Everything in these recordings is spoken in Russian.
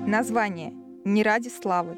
Название «Не ради славы».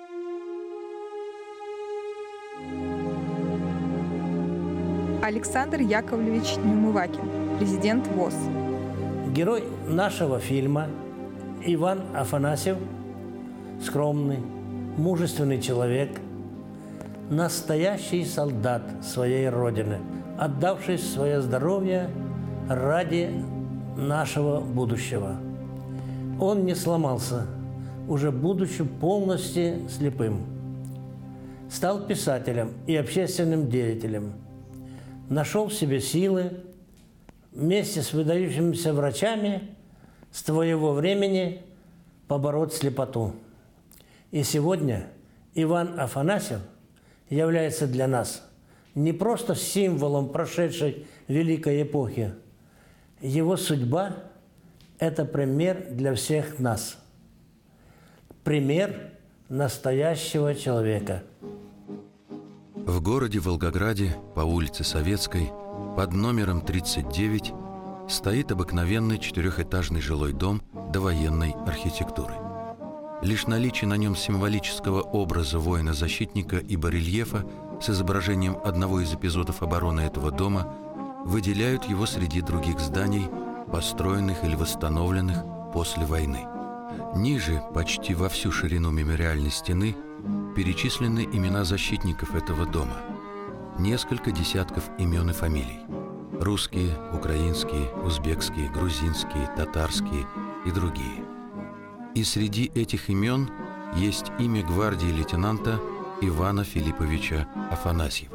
Александр Яковлевич Неумывакин, президент ВОС. Герой нашего фильма Иван Афанасьев – скромный, мужественный человек, настоящий солдат своей Родины, отдавший свое здоровье ради нашего будущего. Он не сломался, уже будучи полностью слепым. Стал писателем и общественным деятелем. Нашел в себе силы вместе с выдающимися врачами с твоего времени побороть слепоту. И сегодня Иван Афанасьев является для нас не просто символом прошедшей великой эпохи. Его судьба – это пример для всех нас. Пример настоящего человека. В городе Волгограде по улице Советской под номером 39 стоит обыкновенный четырехэтажный жилой дом довоенной архитектуры. Лишь наличие на нем символического образа воина-защитника и барельефа с изображением одного из эпизодов обороны этого дома выделяют его среди других зданий, построенных или восстановленных после войны. Ниже, почти во всю ширину мемориальной стены, перечислены имена защитников этого дома. Несколько десятков имен и фамилий. Русские, украинские, узбекские, грузинские, татарские и другие. И среди этих имен есть имя гвардии лейтенанта Ивана Филипповича Афанасьева.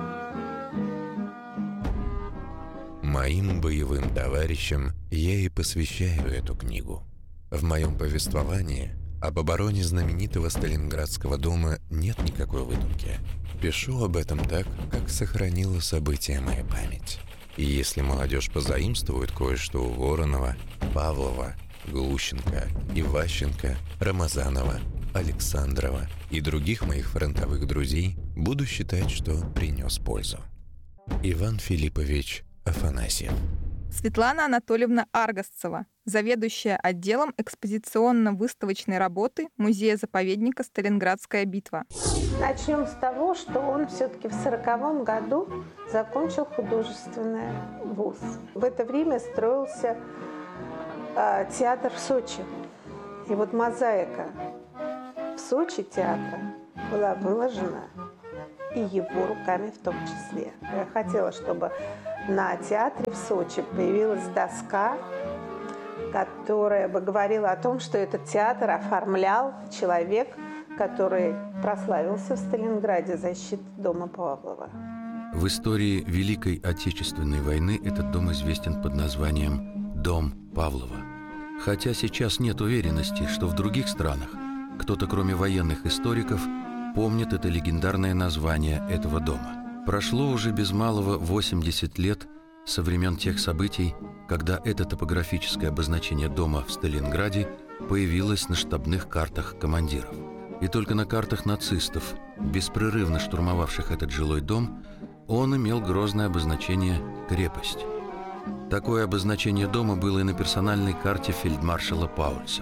Моим боевым товарищам я и посвящаю эту книгу. В моем повествовании об обороне знаменитого Сталинградского дома нет никакой выдумки. Пишу об этом так, как сохранила события моя память. И если молодежь позаимствует кое-что у Воронова, Павлова, Глущенко, Иващенко, Рамазанова, Александрова и других моих фронтовых друзей, буду считать, что принес пользу. Иван Филиппович Афанасьев. Светлана Анатольевна Аргасцева, заведующая отделом экспозиционно-выставочной работы Музея-заповедника «Сталинградская битва». Начнем с того, что он все-таки в 1940 году закончил художественный вуз. В это время строился театр в Сочи. И вот мозаика в Сочи театра была выложена и его руками в том числе. Я хотела, чтобы на театре в Сочи появилась доска, которая бы говорила о том, что этот театр оформлял человек, который прославился в Сталинграде защитой дома Павлова. В истории Великой Отечественной войны этот дом известен под названием «Дом Павлова». Хотя сейчас нет уверенности, что в других странах кто-то, кроме военных историков, помнит это легендарное название этого дома. Прошло уже без малого 80 лет со времен тех событий, когда это топографическое обозначение дома в Сталинграде появилось на штабных картах командиров. И только на картах нацистов, беспрерывно штурмовавших этот жилой дом, он имел грозное обозначение «крепость». Такое обозначение дома было и на персональной карте фельдмаршала Паульса.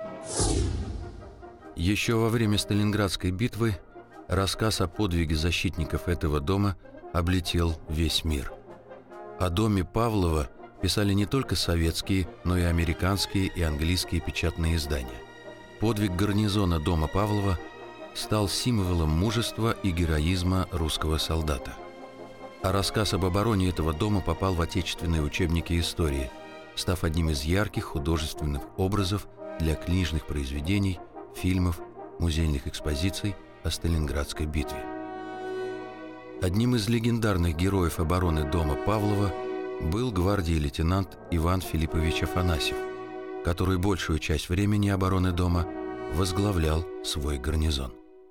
Еще во время Сталинградской битвы рассказ о подвиге защитников этого дома облетел весь мир. О доме Павлова писали не только советские, но и американские и английские печатные издания. Подвиг гарнизона дома Павлова стал символом мужества и героизма русского солдата. А рассказ об обороне этого дома попал в отечественные учебники истории, став одним из ярких художественных образов для книжных произведений, фильмов, музейных экспозиций о Сталинградской битве. Одним из легендарных героев обороны дома Павлова был гвардии лейтенант Иван Филиппович Афанасьев, который большую часть времени обороны дома возглавлял свой гарнизон.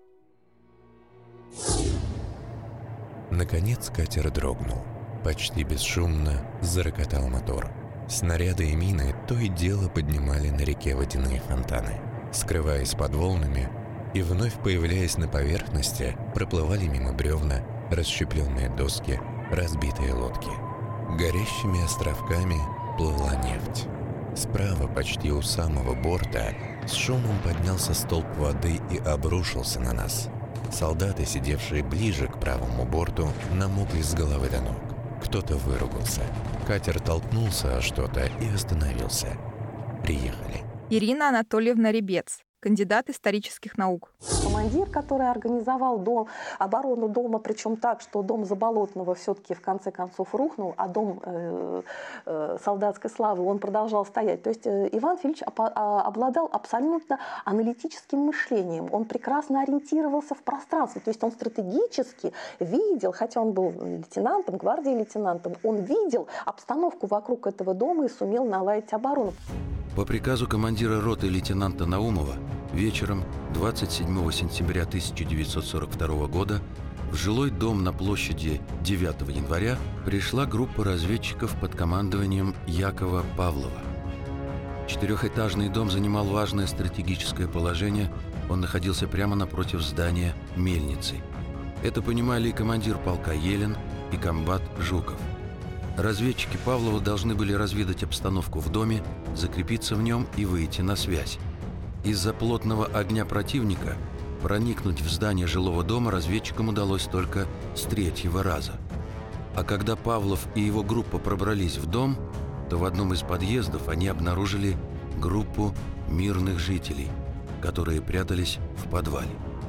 Наконец катер дрогнул. Почти бесшумно зарокотал мотор. Снаряды и мины то и дело поднимали на реке водяные фонтаны. Скрываясь под волнами и вновь появляясь на поверхности, проплывали мимо бревна, расщепленные доски, разбитые лодки. Горящими островками плыла нефть. Справа, почти у самого борта, с шумом поднялся столб воды и обрушился на нас. Солдаты, сидевшие ближе к правому борту, намокли с головы до ног. Кто-то выругался. Катер толкнулся о что-то и остановился. Приехали. Ирина Анатольевна Ребец, кандидат исторических наук. Командир, который организовал оборону дома, причем так, что дом Заболотного все-таки в конце концов рухнул, а дом солдатской славы, он продолжал стоять. То есть Иван Филиппович обладал абсолютно аналитическим мышлением. Он прекрасно ориентировался в пространстве. То есть он стратегически видел, хотя он был лейтенантом, гвардии лейтенантом, он видел обстановку вокруг этого дома и сумел наладить оборону. По приказу командира роты лейтенанта Наумова вечером 27 сентября 1942 года в жилой дом на площади 9 января пришла группа разведчиков под командованием Якова Павлова. Четырехэтажный дом занимал важное стратегическое положение, он находился прямо напротив здания мельницы. Это понимали и командир полка Елен, и комбат Жуков. Разведчики Павлова должны были разведать обстановку в доме, закрепиться в нем и выйти на связь. Из-за плотного огня противника проникнуть в здание жилого дома разведчикам удалось только с 3-го раза. А когда Павлов и его группа пробрались в дом, то в одном из подъездов они обнаружили группу мирных жителей, которые прятались в подвале.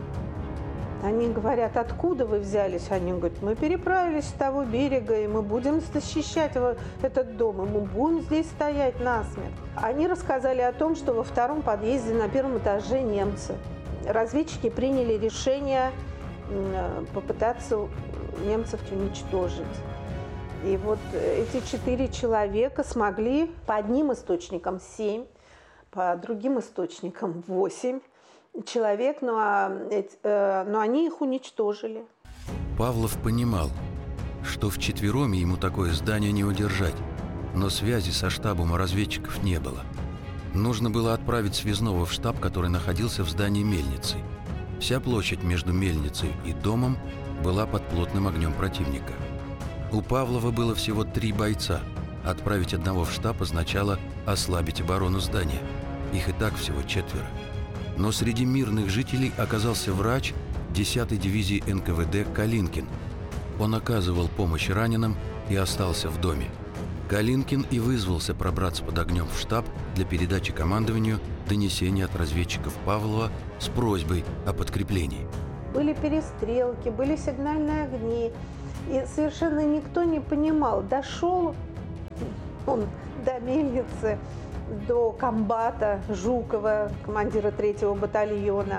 Они говорят, откуда вы взялись? Они говорят, мы переправились с того берега, и мы будем защищать этот дом, и мы будем здесь стоять насмерть. Они рассказали о том, что во втором подъезде на первом этаже немцы. Разведчики приняли решение попытаться немцев уничтожить. И вот эти 4 человека смогли по одним источникам 7, по другим источникам 8 человек, но они их уничтожили. Павлов понимал, что вчетвером ему такое здание не удержать, но связи со штабом у разведчиков не было. Нужно было отправить связного в штаб, который находился в здании мельницы. Вся площадь между мельницей и домом была под плотным огнем противника. У Павлова было всего 3 бойца. Отправить одного в штаб означало ослабить оборону здания. Их и так всего 4. Но среди мирных жителей оказался врач 10-й дивизии НКВД Калинкин. Он оказывал помощь раненым и остался в доме. Калинкин и вызвался пробраться под огнем в штаб для передачи командованию донесения от разведчиков Павлова с просьбой о подкреплении. Были перестрелки, были сигнальные огни, и совершенно никто не понимал, дошел он до мельницы, до комбата Жукова, командира 3-го батальона,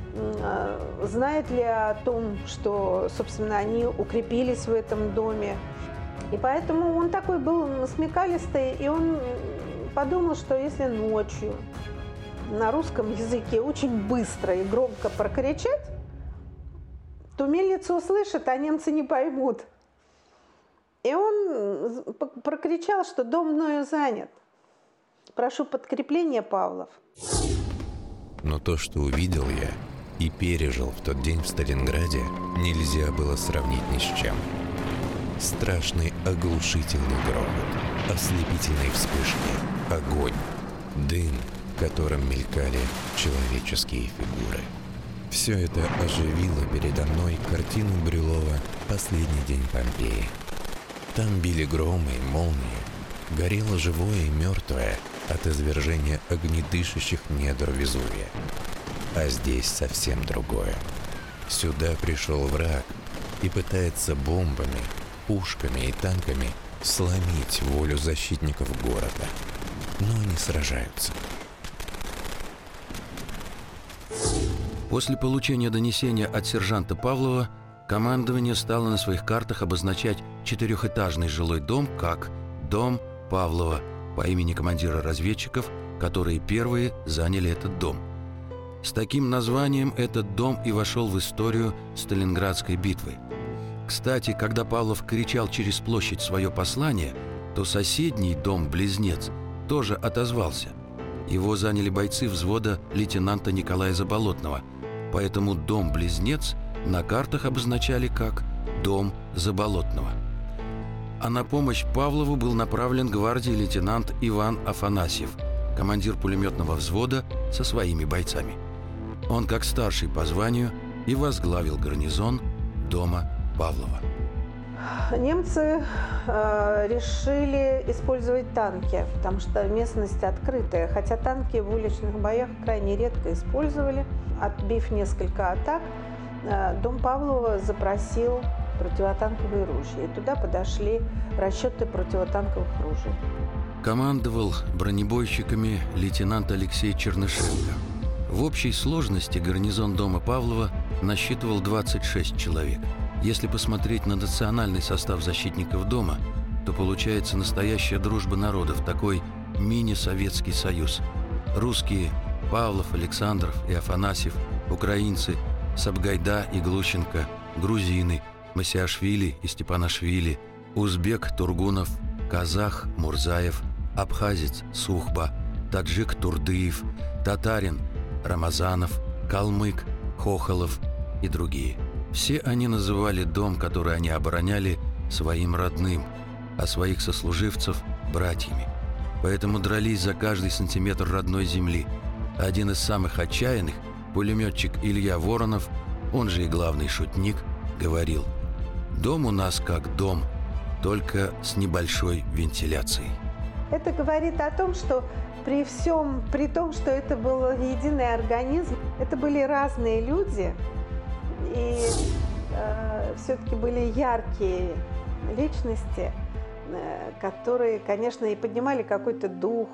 знает ли о том, что, собственно, они укрепились в этом доме. И поэтому он такой был смекалистый, и он подумал, что если ночью на русском языке очень быстро и громко прокричать, то мельницу услышат, а немцы не поймут. И он прокричал, что дом мною занят. Прошу подкрепления, Павлов. Но то, что увидел я и пережил в тот день в Сталинграде, нельзя было сравнить ни с чем. Страшный оглушительный грохот, ослепительные вспышки, огонь, дым, которым мелькали человеческие фигуры. Все это оживило передо мной картину Брюлова «Последний день Помпеи». Там били громы и молнии, горело живое и мертвое от извержения огнедышащих недр Везувия. А здесь совсем другое. Сюда пришел враг и пытается бомбами, пушками и танками сломить волю защитников города. Но они сражаются. После получения донесения от сержанта Павлова командование стало на своих картах обозначать 4-этажный жилой дом как «Дом Павлова» по имени командира разведчиков, которые первые заняли этот дом. С таким названием этот дом и вошел в историю Сталинградской битвы. Кстати, когда Павлов кричал через площадь свое послание, то соседний дом-близнец тоже отозвался. Его заняли бойцы взвода лейтенанта Николая Заболотного, поэтому дом-близнец на картах обозначали как «Дом Заболотного». А на помощь Павлову был направлен гвардии лейтенант Иван Афанасьев, командир пулеметного взвода со своими бойцами. Он, как старший по званию, и возглавил гарнизон дома Павлова. Немцы решили использовать танки, потому что местность открытая. Хотя танки в уличных боях крайне редко использовали. Отбив несколько атак, дом Павлова запросил противотанковые ружья. И туда подошли расчеты противотанковых ружей. Командовал бронебойщиками лейтенант Алексей Чернышенко. В общей сложности гарнизон дома Павлова насчитывал 26 человек. Если посмотреть на национальный состав защитников дома, то получается настоящая дружба народов, такой мини-Советский Союз. Русские – Павлов, Александров и Афанасьев, украинцы – Сабгайда и Глущенко, грузины – Масиашвили и Степанашвили, узбек – Тургунов, казах – Мурзаев, абхазец – Сухба, таджик – Турдыев, татарин – Рамазанов, калмык – Хохолов и другие. Все они называли дом, который они обороняли, своим родным, а своих сослуживцев – братьями. Поэтому дрались за каждый сантиметр родной земли. Один из самых отчаянных, пулеметчик Илья Воронов, он же и главный шутник, говорил: «Дом у нас как дом, только с небольшой вентиляцией». Это говорит о том, что при том, что это был единый организм, это были разные люди, и все-таки были яркие личности, которые, конечно, и поднимали какой-то дух,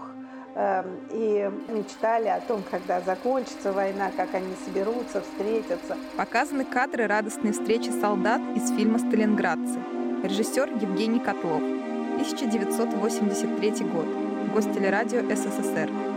и мечтали о том, когда закончится война, как они соберутся, встретятся. Показаны кадры радостной встречи солдат из фильма «Сталинградцы». Режиссер Евгений Котлов. 1983 год. Гостелерадио СССР.